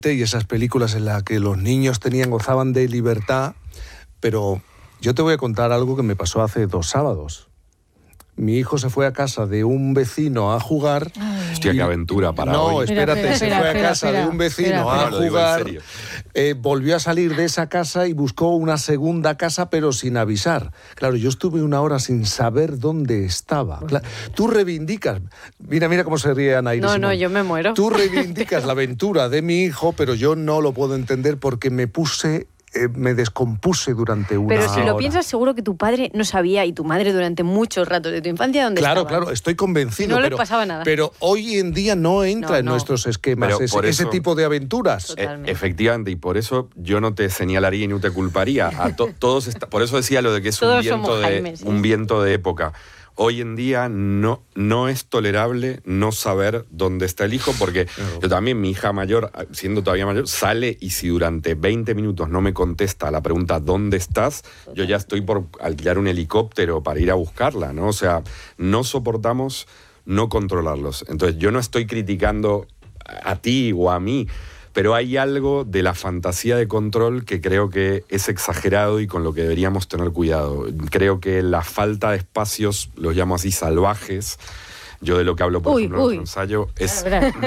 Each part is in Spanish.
y esas películas en las que los niños gozaban de libertad, pero yo te voy a contar algo que me pasó hace 2 sábados. Mi hijo se fue a casa de un vecino a jugar. Hostia, qué aventura para hoy. No, espérate, se fue a casa de un vecino a jugar. Volvió a salir de esa casa y buscó una segunda casa, pero sin avisar. Claro, yo estuve 1 hora sin saber dónde estaba. Claro, tú reivindicas, mira cómo se ríe Ana Iris. No, yo me muero. Tú reivindicas la aventura de mi hijo, pero yo no lo puedo entender porque me descompuse durante 1 hora. Pero si lo piensas, seguro que tu padre no sabía y tu madre durante muchos ratos de tu infancia dónde estaba. Claro, estoy convencido. No les pasaba nada. Pero hoy en día no entra en nuestros esquemas ese tipo de aventuras. Efectivamente, y por eso yo no te señalaría y no te culparía. Por eso decía lo de que es un viento de época. Hoy en día no es tolerable no saber dónde está el hijo, porque yo también, mi hija mayor, siendo todavía mayor, sale y si durante 20 minutos no me contesta a la pregunta ¿dónde estás?, yo ya estoy por alquilar un helicóptero para ir a buscarla, ¿no? O sea, no soportamos no controlarlos. Entonces, yo no estoy criticando a ti o a mí, pero hay algo de la fantasía de control que creo que es exagerado y con lo que deberíamos tener cuidado. Creo que la falta de espacios, los llamo así salvajes, yo de lo que hablo por ejemplo en otro ensayo, es...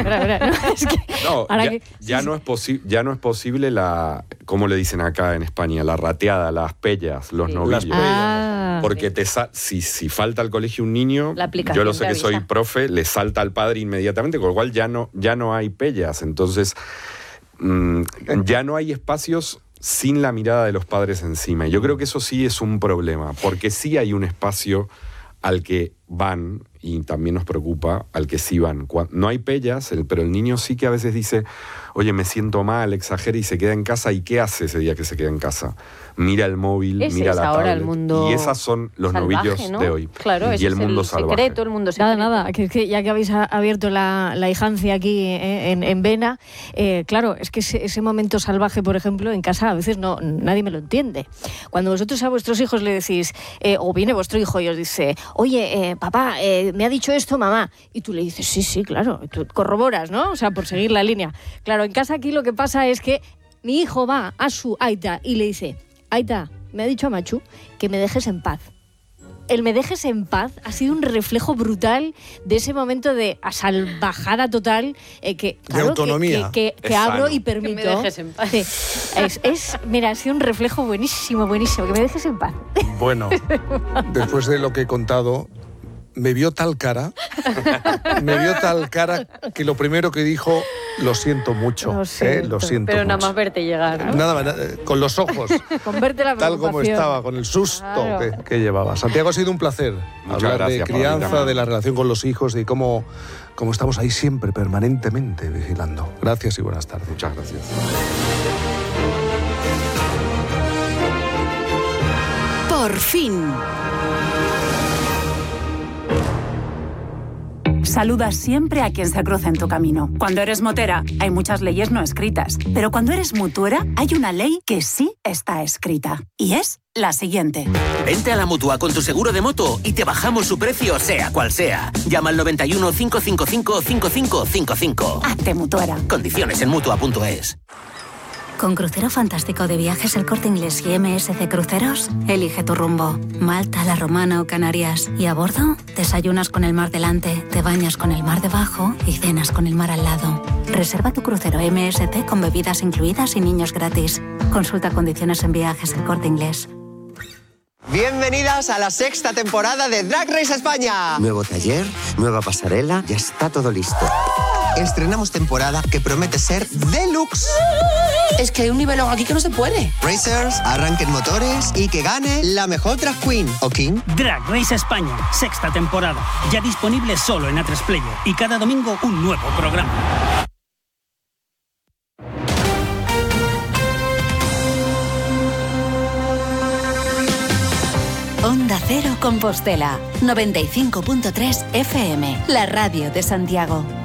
Ya no es posible la, ¿cómo le dicen acá en España? La rateada, las pellas, los novillos. Porque si falta al colegio un niño, yo lo sé que soy profe, le salta al padre inmediatamente, con lo cual ya no hay pellas. Entonces, ya no hay espacios sin la mirada de los padres encima. Y yo creo que eso sí es un problema, porque sí hay un espacio al que van, y también nos preocupa, al que sí van. No hay pellas, pero el niño sí que a veces dice, oye, me siento mal, exagera y se queda en casa. ¿Y qué hace ese día que se queda en casa? Mira el móvil, mira la tablet. El mundo y esas son los salvaje, novillos, ¿no?, de hoy. Claro, y el mundo salvaje. Secreto, el mundo secreto. Nada, que ya que habéis abierto la hijancia aquí en Vena, claro, es que ese momento salvaje, por ejemplo, en casa a veces nadie me lo entiende. Cuando vosotros a vuestros hijos le decís, o viene vuestro hijo y os dice, oye, papá, me ha dicho esto mamá, y tú le dices, sí, claro, tú corroboras, ¿no? O sea, por seguir la línea. Claro, en casa aquí lo que pasa es que mi hijo va a su aita y le dice, aita, me ha dicho a Machu que me dejes en paz. El me dejes en paz ha sido un reflejo brutal de ese momento de salvajada total de autonomía que abro y permito. Que me dejes en paz. Sí. Mira, ha sido un reflejo buenísimo, que me dejes en paz. Bueno, después de lo que he contado, me vio tal cara que lo primero que dijo, lo siento mucho. Lo siento pero mucho. nada más verte llegar, ¿no? Nada más, con los ojos. Con verte la tal como estaba, con el susto que llevaba. Santiago, ha sido un placer hablar de crianza, de la relación con los hijos, de cómo estamos ahí siempre, permanentemente vigilando. Gracias y buenas tardes. Muchas gracias. Por fin. Saluda siempre a quien se cruza en tu camino. Cuando eres motera, hay muchas leyes no escritas. Pero cuando eres mutuera, hay una ley que sí está escrita. Y es la siguiente. Vente a la Mutua con tu seguro de moto y te bajamos su precio, sea cual sea. Llama al 91 555 5555. Hazte mutuera. Condiciones en Mutua.es. Con Crucero Fantástico de Viajes El Corte Inglés y MSC Cruceros, elige tu rumbo. Malta, La Romana o Canarias. Y a bordo, desayunas con el mar delante, te bañas con el mar debajo y cenas con el mar al lado. Reserva tu crucero MSC con bebidas incluidas y niños gratis. Consulta condiciones en Viajes El Corte Inglés. Bienvenidas a la 6ª temporada de Drag Race España. Nuevo taller, nueva pasarela, ya está todo listo. Estrenamos temporada que promete ser deluxe. Es que hay un nivel aquí que no se puede. Racers, arranquen motores y que gane la mejor drag queen o king. Drag Race España, 6ª temporada. Ya disponible solo en A3 Player. Y cada domingo un nuevo programa. Onda Cero Compostela, 95.3 FM, la radio de Santiago.